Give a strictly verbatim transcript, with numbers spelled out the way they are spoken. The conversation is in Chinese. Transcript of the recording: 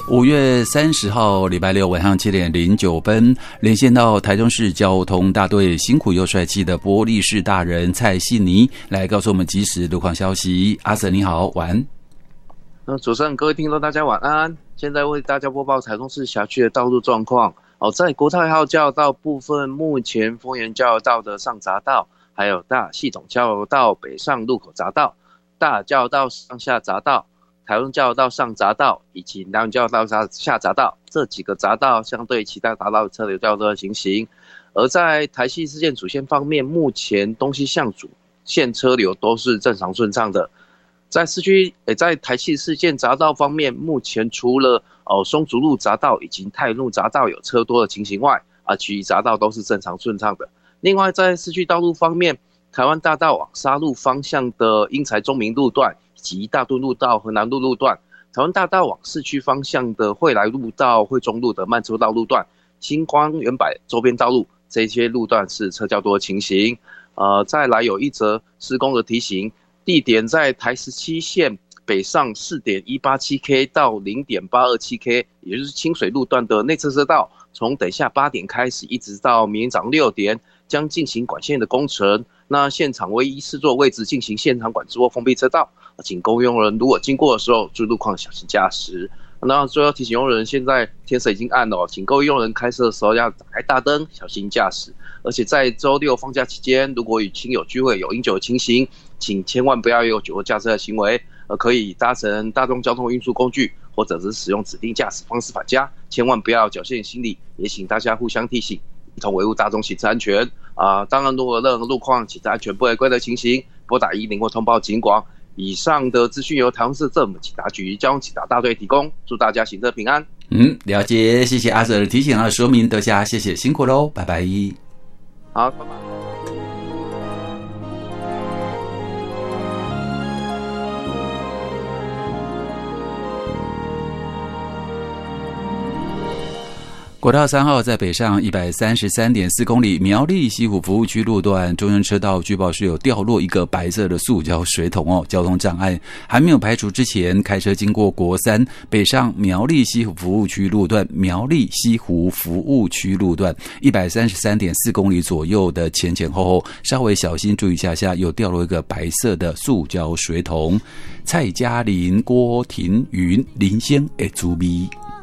五月三十号礼拜六晚上七点零九分，连线到台中市交通大队辛苦又帅气的玻璃市大人蔡信尼，来告诉我们即时路况消息。阿 Sir 你好，晚安。 呃，主持人、各位听众，大家晚安。现在为大家播报台中市辖区的道路状况。哦，在国泰号交流道部分，目前丰原交流道的上匝道，还有大系统交流道北上路口匝道、大交流道上下匝道、台湾交流道上匝道以及南湾交流道下匝道这几个匝道，相对其他匝道的车流较多的情形。而在台系事件主线方面，目前东西向主线车流都是正常顺畅的。在市区，诶，在台系事件匝道方面，目前除了哦松竹路匝道以及太路匝道有车多的情形外，啊，其余匝道都是正常顺畅的。另外，在市区道路方面，台湾大道往沙鹿方向的英才中明路段以及大墩路道和南路路段，台湾大道往市区方向的惠来路到惠中路的慢车道路段，星光远百周边道路这些路段是车较多的情形。呃，再来有一则施工的提醒。地点在台十七线北上 四点一八七 K 到 零点八二七 K， 也就是清水路段的内侧车道，从等下八点开始，一直到明天早上六点，将进行管线的工程。那现场唯一施作位置进行现场管制或封闭车道，请各位用人如果经过的时候，注意路况小心驾驶。那最后提醒用人，现在天色已经暗了，请各位用人开车的时候要打开大灯，小心驾驶。而且在周六放假期间，如果与亲友聚会有饮酒的情形，请千万不要有酒后驾车的行为，而可以搭乘大众交通运输工具，或者是使用指定驾驶方式返家，千万不要侥幸心理。也请大家互相提醒，一同维护大众行车安全啊、呃！当然，如果任何路况行车安全不违规的情形，拨打一零或通报警广。以上的资讯由台中市政府警察局交通警察大队提供，祝大家行车平安。 嗯，了解，谢谢阿 Sir 的提醒和说明，得下谢谢，辛苦喽，拜拜。 好，拜拜。 国道三号在北上 一百三十三点四 公里，苗栗西湖服务区路段中央车道据报是有掉落一个白色的塑胶水桶哦，交通障碍还没有排除之前，开车经过国三北上苗栗西湖服务区路段苗栗西湖服务区路段 一百三十三点四 公里左右的前前后后，稍微小心注意一下下，有掉落一个白色的塑胶水桶。蔡嘉玲、郭庭云、林仙的主笔。